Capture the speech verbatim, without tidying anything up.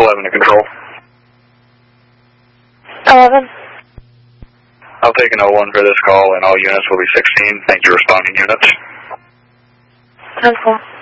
eleven to control. eleven. I'll take an oh one for this call, and all units will be sixteen. Thank you, responding units. ten four.